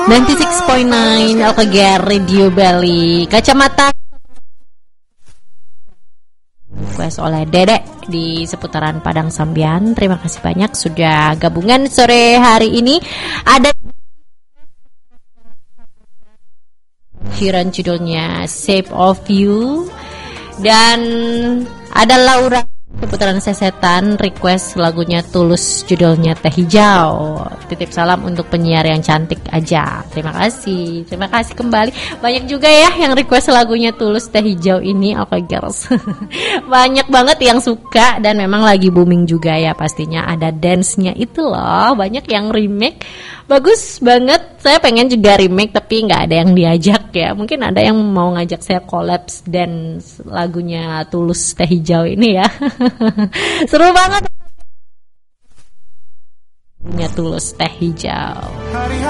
96.9 LKG Radio Bali. Kacamata request oleh Dedek di seputaran Padang Sambian. Terima kasih banyak sudah gabungan sore hari ini. Ada Hiran judulnya Shape of You, dan ada Laura seputaran Sesetan request lagunya Tulus judulnya Teh Hijau. Titip salam untuk penyiar yang cantik aja. Terima kasih kembali. Banyak juga ya yang request lagunya Tulus Teh Hijau ini. Oke girls. Banyak banget yang suka dan memang lagi booming juga ya pastinya. Ada dance-nya itu loh. Banyak yang remake. Bagus banget. Saya pengen juga remake tapi nggak ada yang diajak ya. Mungkin ada yang mau ngajak saya collapse dance lagunya Tulus Teh Hijau ini ya. Seru banget. Lagunya Tulus Teh Hijau.